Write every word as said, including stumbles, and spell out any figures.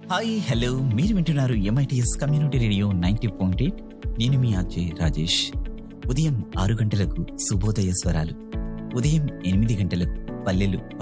Hi hello మీరు వింటున్నారు MITS community radio ninety point eight. నేను మీ అజయ్ రాజేష్. ఉదయం ఆరు గంటలకు శుభోదయ స్వరాలు, ఉదయం ఎనిమిది గంటలకు పల్లెలు